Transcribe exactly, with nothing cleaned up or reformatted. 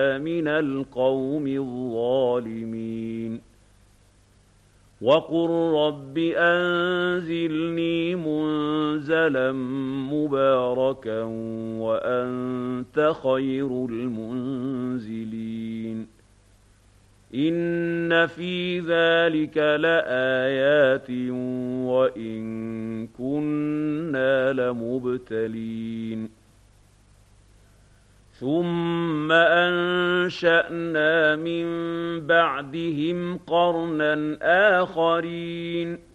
من القوم الظالمين وقل رب أنزلني منزلا مباركا وأنت خير المنزلين إن في ذلك لآيات وإن كنا لمبتلين ثم أنشأنا من بعدهم قرنا آخرين